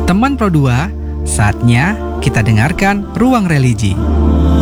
Teman Pro 2, saatnya kita dengarkan Ruang Religi.